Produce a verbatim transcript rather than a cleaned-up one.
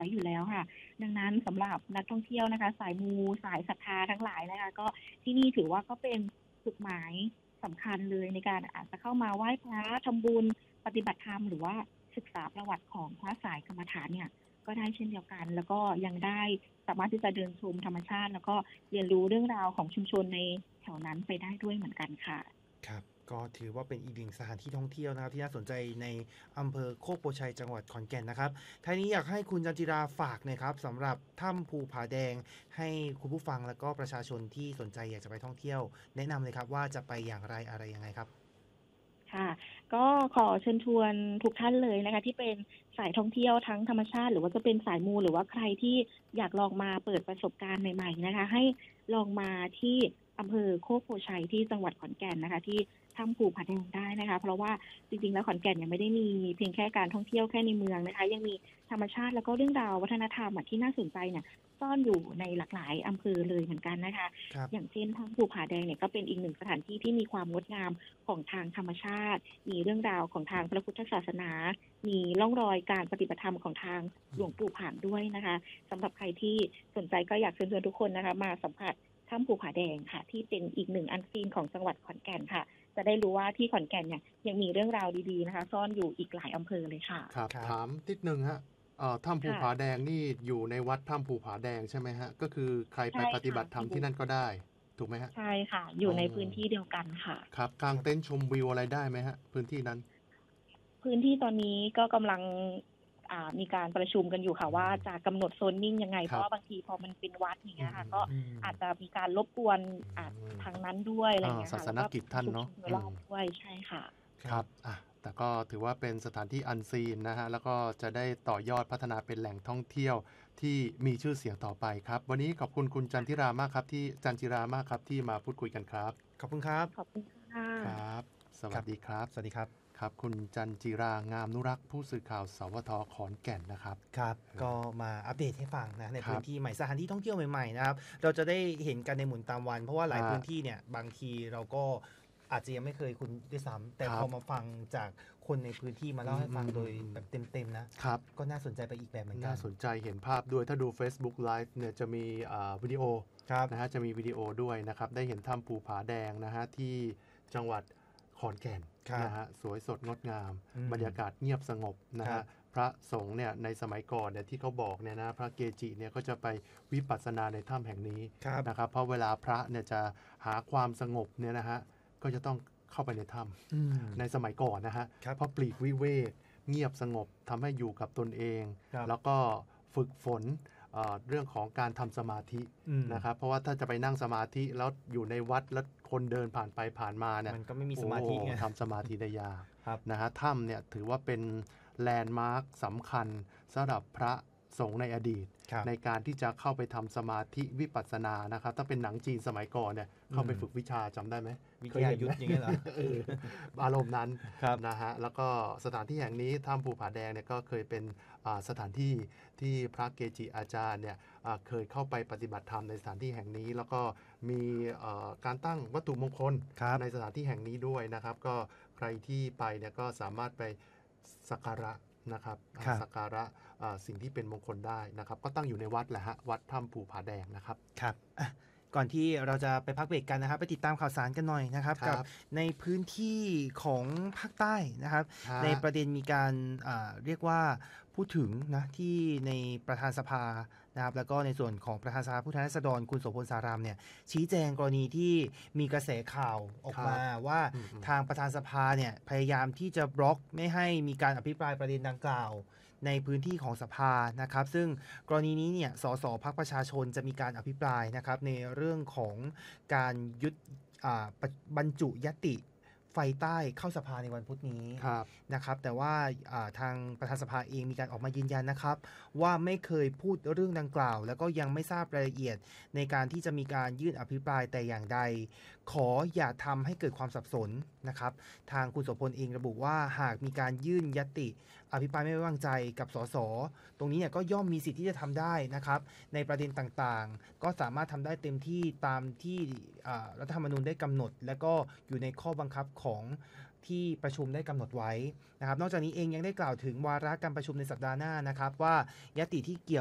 ว้อยู่แล้วค่ะดังนั้นสำหรับนักท่องเที่ยวนะคะสายมูสายศรัทธาทั้งหลายนะคะก็ที่นี่ถือว่าก็เป็นจุดหมายสำคัญเลยในการอาจจะเข้ามาไหว้พระทำบุญปฏิบัติธรรมหรือว่าศึกษาประวัติของพระสายกรรมฐานเนี่ยก็ได้เช่นเดียวกันแล้วก็ยังได้สามารถที่จะเดินชมธรรมชาติแล้วก็เรียนรู้เรื่องราวของชุมชนในแถวนั้นไปได้ด้วยเหมือนกันค่ะครับก็ถือว่าเป็นอีกหนึ่งสถานที่ท่องเที่ยวนะครับที่น่าสนใจในอำเภอโคกโพชัยจังหวัดขอนแก่นนะครับท้ายนี้อยากให้คุณจันจิราฝากหนะครับสำหรับถ้ำภูผาแดงให้คุณผู้ฟังและก็ประชาชนที่สนใจอยากจะไปท่องเที่ยวแนะนำเลยครับว่าจะไปอย่างไรอะไรยังไงครับค่ะก็ขอเชิญชวนทุกท่านเลยนะคะที่เป็นสายท่องเที่ยวทั้งธรรมชาติหรือว่าจะเป็นสายมูหรือว่าใครที่อยากลองมาเปิดประสบการณ์ใหม่ๆนะคะให้ลองมาที่อำเภอโคกโพชัยที่จังหวัดขอนแก่นนะคะที่ถ้ำภูผาแดงได้นะคะเพราะว่าจริงๆแล้วขอนแก่นเนี่ยไม่ได้มีเพียงแค่การท่องเที่ยวแค่ในเมืองนะคะยังมีธรรมชาติแล้วก็เรื่องราววัฒนธรรมอะที่น่าสนใจเนี่ยซ่อนอยู่ในหลากหลายอำเภอเลยเหมือนกันนะคะครับอย่างเช่นถ้ำภูผาแดงเนี่ยก็เป็นอีกหนึ่งสถานที่ที่มีความงดงามของทางธรรมชาติมีเรื่องราวของทางพระพุทธศาสนามีร่องรอยการปฏิบัติธรรมของทางหลวงปู่ผางด้วยนะคะสำหรับใครที่สนใจก็อยากเชิญชวนทุกคนนะคะมาสัมผัสถ้ำภูผาแดงค่ะที่เป็นอีกหนึ่งอันซีนของจังหวัดขอนแก่นค่ะจะได้รู้ว่าที่ขอนแก่นเนี่ยยังมีเรื่องราวดีๆนะคะซ่อนอยู่อีกหลายอำเภอเลยค่ะครับครับถามนิดนึงฮะเอ่อถ้ำภูค่ะผาแดงนี่อยู่ในวัดถ้ำภูผาแดงใช่ไหมฮะก็คือใครไปใช่ปฏิค่ะบัติธรรมที่อยู่นั่นก็ได้ถูกไหมฮะใช่ค่ะออ๋ยู่อในพื้นที่เดียวกันค่ะครับกางเต็นท์ชมวิวอะไรได้ไหมฮะพื้นที่นั้นพื้นที่ตอนนี้ก็กำลังอ่ามีการประชุมกันอยู่ค่ะว่าจะกำหนดโซนนิ่งยังไงเพราะว่าบางทีพอมันเป็นวัดอย่างอืเงี้ยค่ะมก็อืมอาจจะมีการรบกวนอ่าอืมทางนั้นด้วยอะไรออ่าย่างเงี้ยศาสนค่ะแล้วก็กิจท่านชุมชเนาะนโดยรอบอืมด้วยใช่ค่ะครับอ่ะแต่ก็ถือว่าเป็นสถานที่อันซีนนะฮะ แล้วก็จะได้ต่อยอดพัฒนาเป็นแหล่งท่องเที่ยวที่มีชื่อเสียงต่อไปครับ วันนี้ขอบคุณคุณจันทิรามากครับที่จันจิรามากครับที่มาพูดคุยกันครับขอบคุณครับขอบคุณค่ะครับ สครับวัสดีครับสวัสดีครับครับ คุณจันจิรางามนุรักษ์ผู้สื่อข่าวสวทขอนแก่นนะครับครับก็มาอัปเดตให้ฟังนะในครับพื้นที่ใหม่สถานที่ท่องเที่ยวใหม่ๆนะครับเราจะได้เห็นกันในหมุนตามวันเพราะว่าหลายอ่าพื้นที่เนี่ยบางทีเราก็อาจจะยังไม่เคยคุ้นด้วยซ้ำแต่ครับพอมาฟังจากคนในพื้นที่มาเล่าให้ฟังอืมโดยอืมแบบเต็มๆนะครับก็น่าสนใจไปอีกแบบเหมือนกัน่าน สนใจเห็นภาพด้วยถ้าดู Facebook Live เนี่ยจะมีอ่าวิดีโอครับนะฮะจะมีวิดีโอด้วยนะครับได้เห็นถ้ำภูผาแดงนะฮะที่จังหวัดขอนแก่นครับนะฮะสวยสดงดงามอืมบรรยากาศเงียบสงบนะครัฮะบพระสงฆ์เนี่ยในสมัยก่อนเนี่ยที่เขาบอกเนี่ยนะพระเกจิเนี่ยก็จะไปวิปัสสนาในถ้ำแห่งนี้ครับนะครับเพราะเวลาพระเนี่ยจะหาความสงบเนี่ยนะฮะก็จะต้องเข้าไปในถ้ำอืมในสมัยก่อนนะฮะครับเพราะปลีกวิเวกเงียบสงบทำให้อยู่กับตนเองครับแล้วก็ฝึกฝนเอ่อเรื่องของการทำสมาธิอืมนะครับเพราะว่าถ้าจะไปนั่งสมาธิแล้วอยู่ในวัดแล้วคนเดินผ่านไปผ่านมาเนี่ยมันก็ไม่มีสมาธิไงโอ้ทำสมาธิได้ยากครับนะฮะถ้ำเนี่ยถือว่าเป็นแลนด์มาร์คสำคัญสำหรับพระสงฆ์ในอดีตครับในการที่จะเข้าไปทำสมาธิวิปัสสนานะครับถ้าเป็นหนังจีนสมัยก่อนเนี่ยเข้าไปอืมฝึกวิชาจำได้ไหมวิทยายุทธอย่างเงี้ยเหรอเอออารมณ์นั้นครับนะฮะแล้วก็สถานที่แห่งนี้ถ้ำภูผาแดงเนี่ยก็เคยเป็นอ่าสถานที่ที่พระเกจิอาจารย์เนี่ยอ่าเคยเข้าไปปฏิบัติธรรมในสถานที่แห่งนี้ แล้วก็มีเอ่อการตั้งวัตถุมงคลครับในสถานที่แห่งนี้ด้วยนะครับ ก็ใครที่ไปเนี่ยก็สามารถไปสักการะนะครับครับสักการะอ่าสิ่งที่เป็นมงคลได้นะครับ ก็ตั้งอยู่ในวัดแหละฮะวัดถ้ำภูผาแดงนะครับครับอ่ะก่อนที่เราจะไปพักเบรกกันนะครับ ไปติดตามข่าวสารกันหน่อยนะครับครักับ บในพื้นที่ของภาคใต้นะครับฮะในประเด็นมีการอ่าเรียกว่าพูดถึงนะที่ในประธานสภานะครับแล้วก็ในส่วนของประธานสภาผู้แทนราษฎรคุณโสพลสารามเนี่ยชี้แจงกรณีที่มีกระแสข่าวออกมาว่าอืมอืมทางประธานสภาเนี่ยพยายามที่จะบล็อกไม่ให้มีการอภิปรายประเด็นดังกล่าวในพื้นที่ของสภานะครับซึ่งกรณีนี้เนี่ยสสพรรคประชาชนจะมีการอภิปรายนะครับในเรื่องของการยุดอ่าปะบรรจุยติไฟใต้เข้าสภาในวันพุธนี้ครับนะครับแต่ว่าอ่าทางประธานสภาเองมีการออกมายืนยันนะครับว่าไม่เคยพูดเรื่องดังกล่าว แล้วก็ยังไม่ทราบรายละเอียดในการที่จะมีการยื่นอภิปรายแต่อย่างใด ขออย่าทำให้เกิดความสับสนนะครับทางคุณโสพลเองระบุว่าหากมีการยื่นยติอภิปรายไม่ไว้วางใจกับสสตรงนี้เนี่ยก็ย่อมมีสิทธิ์ที่จะทำได้นะครับในประเด็นต่างๆ ก็สามารถทำได้เต็มที่ตามที่อ่ารัฐธรรมนูญได้กำหนด และก็อยู่ในข้อบังคับของที่ประชุมได้กำหนดไว้นะครับนอกจากนี้เองยังได้กล่าวถึงวาระการประชุมในสัปดาห์หน้านะครับว่ายติที่เกี่ยว